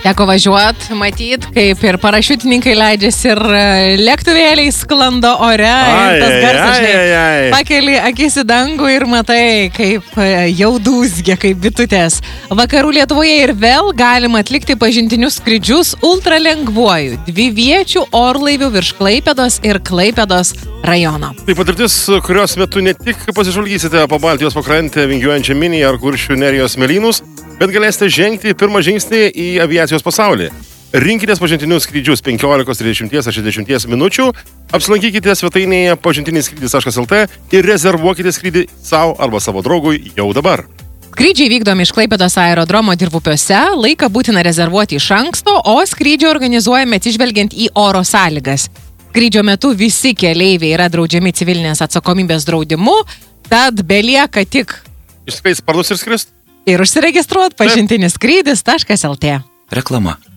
Teko važiuot, matyt, kaip ir parašiutininkai leidžiasi ir lėktuvėliai sklando ore. Ir tas garsas, pakeli akis į dangų ir matai, kaip jau dūzgia, kaip bitutės. Vakarų Lietuvoje ir vėl galima atlikti pažintinius skrydžius ultralengvuoju dviviečių orlaivių virš Klaipėdos ir Klaipėdos rajono. Tai patirtis, kurios metu ne tik pasižvalgysite po Baltijos pakrantę vingiuojančią Minį ar Kuršių nerijos smėlynus, bet galėsite žengti pirmą žingsnį į aviacijos pasaulį. Rinkitės pažintinius skrydžius 15, 30 ar 60 minučių, apsilankykite svetainėje pažintiniskrydis.lt ir rezervuokite skrydį savo arba savo draugui jau dabar. Skrydžiai vykdomi iš Klaipėdos aerodromo Dirvupiuose, laiką būtina rezervuoti iš anksto, o skrydžiai organizuojami atsižvelgiant į oro sąlygas. Skrydžio metu visi keleiviai yra draudžiami civilinės atsakomybės draudimu, tad belieka tik išskleis sparnus ir skrist. Ir užsiregistruot pažintinis skrydis.lt. Reklama.